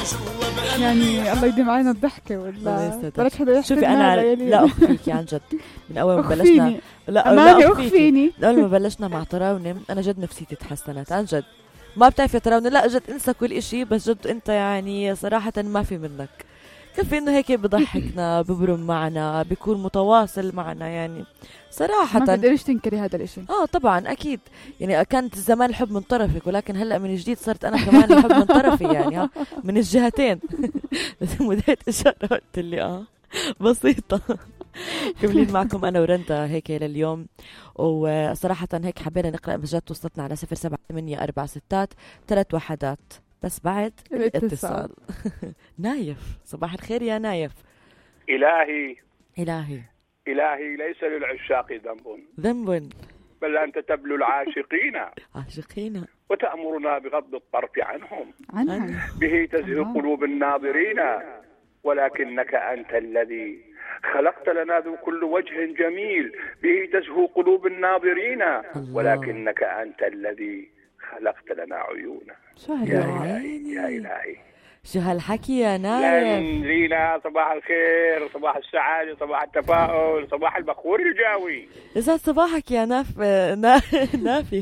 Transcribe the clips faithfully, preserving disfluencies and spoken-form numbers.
يعني الله يديم علينا الضحكة ولا بلاش حدا يحكي. شوفي أنا لا أخفيكي عن جد من أول ما بلشنا لا لا أخفيني من أول ما بلشنا مع تراونم أنا جد نفسيتي تحسنت عن جد. ما بتعرف يا تراونم لا جد انسى كل إشي بس جد أنت يعني صراحة ما في منك كيف إنه هيك بضحكنا ببرم معنا بيكون متواصل معنا يعني صراحة ما تقدريش تنكري هذا الإشي. آه طبعا أكيد يعني كانت زمان الحب من طرفك ولكن هلأ من جديد صرت أنا كمان الحب من طرفي يعني ها من الجهتين. مديت إشارة قلت اللي آه بسيطة. كملين معكم أنا ورندا هيك لليوم وصراحة هيك حبينا نقرأ مسجات وصلتنا على صفر سبعة ثمانية أربعة ستات ثلاث وحدات بس بعد الاتصال. نايف صباح الخير يا نايف. إلهي إلهي إلهي ليس للعشاق ذنب ذنب بل أنت تبلو العاشقين عاشقين وتأمرنا بغض الطرف عنهم عنهم به تزهو قلوب الناظرين ولكنك أنت الذي خلقت لنا ذو كل وجه جميل به تزهو قلوب الناظرين ولكنك أنت الذي خلقت لنا عيونا. يا إلهي يا إلهي شو هالحكي يا نايف. لينا صباح الخير صباح السعادة صباح التفاؤل صباح البخور الجاوي. إذا صباحك يا ناف نا... نافي.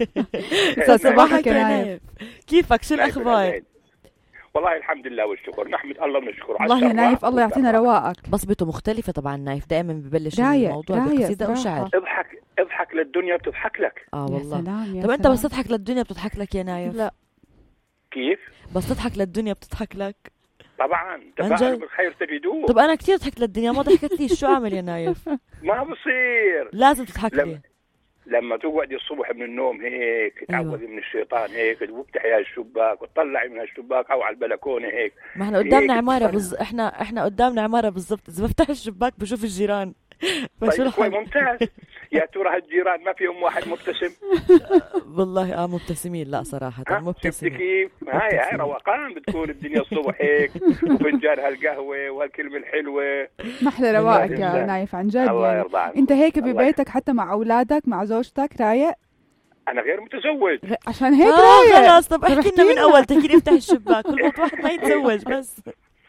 إذا صباحك يا نايف كيفك شو الأخبار؟ والله الحمد لله والشكر نحمد الله ونشكر على الله يا نايف الله يعطينا رواقك. بصبته مختلفة طبعا نايف دائما ببلش الموضوع بقصيدة أو شعر. اضحك اضحك للدنيا بتضحك لك. اه والله يا طب أنت بس تضحك للدنيا بتضحك لك يا نايف؟ لا كيف؟ بس تضحك للدنيا بتضحك لك؟ طبعا تفاعل بالخير تجدوه. طب أنا كتير ضحكت للدنيا ما ضحكتليش شو أعمل يا نايف؟ ما بصير لازم تضحك لي. لم... لما تقعدي الصبح من النوم هيك تعوذي أيوة. من الشيطان هيك وتفتحي الشباك وتطلعي من الشباك او على البلكونه هيك. ما احنا قدامنا عماره بز... احنا احنا قدامنا عماره بالضبط اذا بفتح الشباك بشوف الجيران. طيب كويس ممتاز. يا ترى هالجيران ما فيهم واحد مبتسم؟ والله اه مبتسمين لا صراحه مبتسمين. شفتي كيف؟ هاي هاي روقان بتكون الدنيا الصبح هيك وفنجان هالقهوه وهالكلمه الحلوه. محلى رواقك يا نايف عن جد. الله يرضى عنك. انت هيك ببيتك حتى مع اولادك مع زوجتك رايق؟ انا غير متزوج عشان هيك آه رايق. خلاص طب احكي لنا من اول تحكي لي افتح الشباك كل وقت واحد ما يتزوج بس.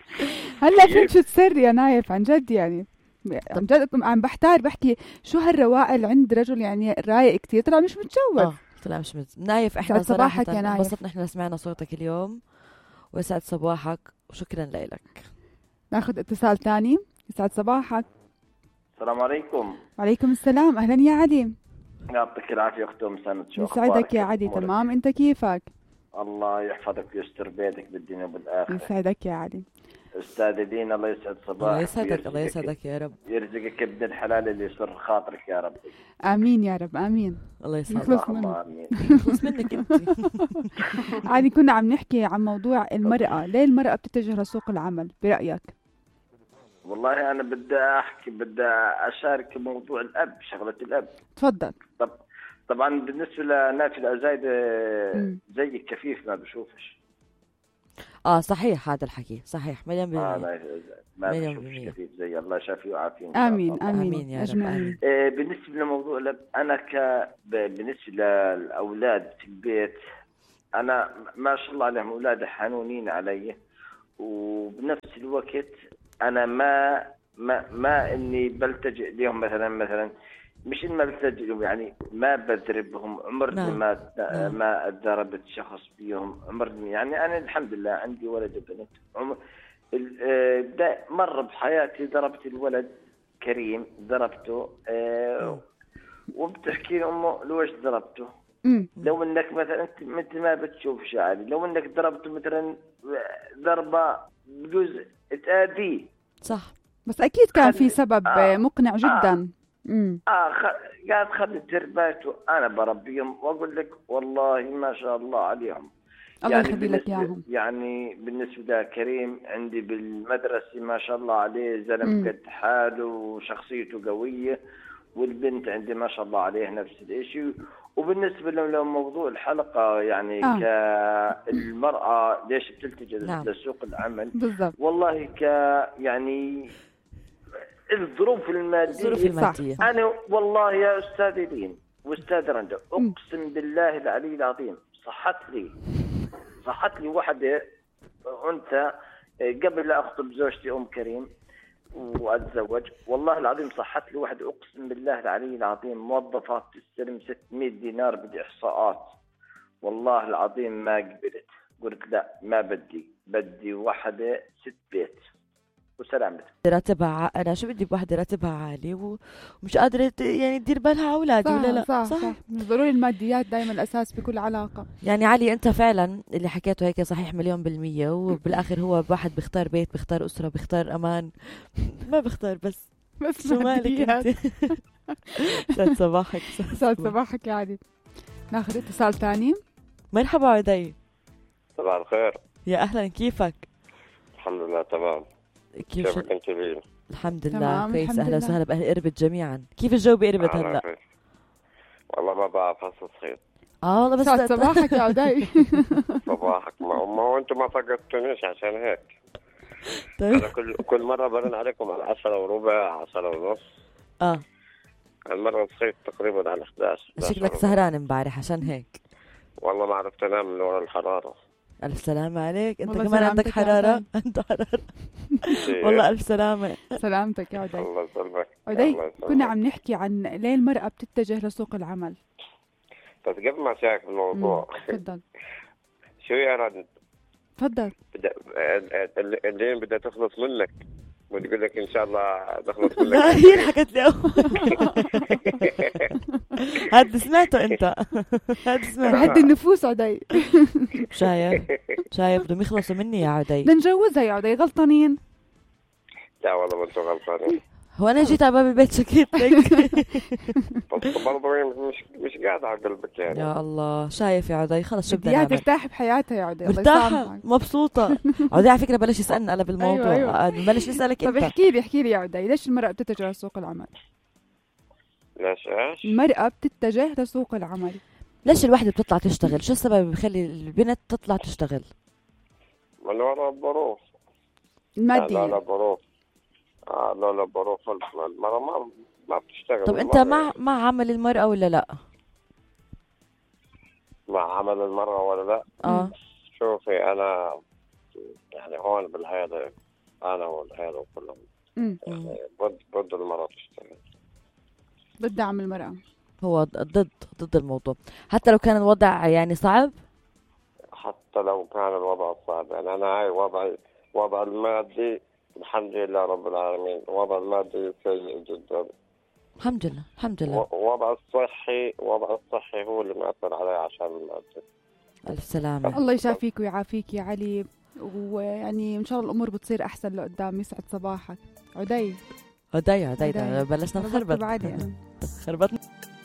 هلا فهمت شو السر يا نايف عن جد يعني عن جد عم بحتار بحكي شو هالرواقه اللي عند رجل يعني رايق كتير طلع مش متجوز. اه طلع مش متجوز. نايف احنا صراحه انبسطنا احنا سمعنا صوتك اليوم ويسعد صباحك وشكرا لك. ناخذ اتصال ثاني. يسعد صباحك. السلام عليكم. وعليكم السلام اهلا يا علي. يعطيك العافيه اخت ام سند. شو يسعدك يا علي. تمام انت كيفك؟ الله يحفظك ويستر بيتك بالدنيا وبالاخره. يسعدك يا علي. استاذ دين الله يسعد صباحك. الله يسعدك الله يسعدك يا رب. يرزقك ابن الحلال اللي يسر خاطرك يا رب. امين يا رب امين. الله يسعدك. يخلص منك. يخلص منك انت. علي كنا عم نحكي عن موضوع المرأة، ليه المرأة بتتجه لسوق العمل برأيك؟ والله انا بدي احكي بدي اشارك موضوع الاب شغله الاب. تفضل. طب طبعا بالنسبه لنافله زايده زي كفيف ما بشوفش. اه صحيح هذا الحكي صحيح مليون بالمية. اه ما بشوفش كفيف زي الله شافيه وعافيه. امين امين امين يا رب امين. آه بالنسبه لموضوع الاب انا ك بالنسبه للاولاد في البيت انا ما شاء الله عليهم اولاد حنونين علي وبنفس الوقت انا ما ما ما اني بلتجئ لهم مثلا مثلا مش إن ما بلتجئ لهم يعني ما بضربهم عمرني نعم. ما نعم. ما ضربت شخص بيهم عمرني يعني انا الحمد لله عندي ولد وبنت عمر مرة بحياتي ضربت الولد كريم ضربته أه وبتحكي لأمه لوش ضربته. مم. لو انك مثلا انت انت ما بتشوف شعري لو انك ضربته مثلا ضربه بجوز تأذيه صح بس اكيد كان في سبب آه مقنع جدا. امم اه خ... قاعد خلي ترباته انا بربيهم واقول لك والله ما شاء الله عليهم. الله يعني يخلي لك اياهم. يعني بالنسبه لكريم عندي بالمدرسه ما شاء الله عليه زلمه قد حاله وشخصيته قويه والبنت عندي ما شاء الله عليه نفس الشيء. وبالنسبة لموضوع الحلقة يعني آه. كالمرأة ليش بتلتجئ نعم. لسوق العمل بالضبط. والله ك يعني الظروف المادية الظروف المادية أنا والله يا أستاذ دين وأستاذ رندا أقسم بالله العلي العظيم صحت لي صحت لي واحدة أنثى قبل لا أخطب زوجتي أم كريم وأتزوج، والله العظيم صحت لي واحد أقسم بالله العلي العظيم موظفة تستلم ستمائة دينار بدي إحصاءات، والله العظيم ما قبلت، قلت لا ما بدي، بدي واحدة ست بيت وسلامتها. راتبها انا شو بدي بوحده راتبها عالي ومش قادره يعني تدير بالها على اولادي ولا لا؟ صح صح, صح. ضروري الماديات دائما الاساس بكل علاقه. يعني علي انت فعلا اللي حكيته هيك صحيح مليون بالمية، وبالاخر هو واحد بيختار بيت، بيختار اسره، بيختار امان، ما بيختار بس بس شو مالك انت؟ سعد صباحك. سعد صباحك يا علي. ناخذ اتصال ثاني. مرحبا عدي. صباح الخير. يا اهلا، كيفك؟ الحمد لله تمام. كيف كيفك انت بيه؟ الحمد لله كويس. اهلا وسهلا باهل اربد جميعا. كيف الجو باربد هلا؟ والله ما بعرف هسه صحيت. اه والله بس سعد صباحك يا عدي. صباحك. ما هو انتم ما فقدتونيش عشان هيك. طيب انا كل كل مره برن عليكم على عشرة وربع عشرة ونص. اه المره صحيت تقريبا على إحدى عشر. شكلك سهران امبارح عشان هيك. والله ما عرفت انام من ورا الحراره. ألف سلامة عليك. أنت كمان سلامتك عندك حرارة؟ أنت حرارة. والله ألف سلامة. سلامتك يا عدي. الله يسلمك. عدي كنا عم نحكي عن ليه المرأة بتتجه لسوق العمل. بس قبل ما أشارك بالموضوع. تفضل. شو يا رد؟ تفضل. بدأ اللين بدها تخلص منك وتقول لك إن شاء الله تخلص منك. لا هي اللي حكت لي أول. هاد سمعته أنت. هاد سمعته. بهدي النفوس عدي. شايف شايف بدهم يخلصوا مني يا عدي. بدنا نجوزها يا عدي، غلطانين. لا والله ما انتوا غلطانين. هو أنا جيت على باب البيت شكيت لك. بس برضه مش مش قاعد على قلبك يعني. يا الله شايف يا عدي خلص شو بدنا بدها نعمل؟ ترتاح بحياتها يا عدي. مرتاحة مبسوطة. عدي على فكرة بلش يسألنا أنا بالموضوع. أيوة أيوة. بلش نسألك طب أنت. احكي لي احكي لي يا عدي، ليش المرأة بتتجه لسوق العمل؟ ليش ايش؟ المرأة بتتجه لسوق العمل. ليش الوحدة بتطلع تشتغل؟ شو السبب اللي بخلي البنت تطلع تشتغل؟ من وراء الظروف المادية. لا لا ظروف. اه لا لا ظروف المرأة ما ما بتشتغل. طب أنت مع مع عمل المرأة ولا لا؟ مع عمل المرأة ولا لا؟ اه شوفي أنا يعني هون بالهذا أنا والهذا كلهم يعني ضد ضد المرأة تشتغل. ضد دعم المرأة. هو ضد ضد الموضوع حتى لو كان الوضع يعني صعب. حتى لو كان الوضع صعب يعني أنا هاي وضعي وضع المادي الحمد لله رب العالمين. الوضع المادي سيء جدا الحمد لله الحمد لله. وضع الصحي وضع الصحي هو اللي مأثر علي عشان المادي. ألف سلامة. الله يشافيك ويعافيك يا علي، ويعني إن شاء الله الأمور بتصير أحسن لقدام. يسعد صباحك عدي. عدي عدي بلشنا نخربط. بعدي أنا خربطنا.